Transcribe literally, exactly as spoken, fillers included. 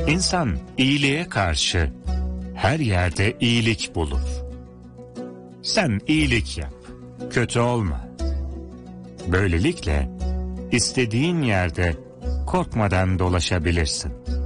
İnsan iyiliğe karşı her yerde iyilik bulur. Sen iyilik yap, kötü olma. Böylelikle istediğin yerde korkmadan dolaşabilirsin.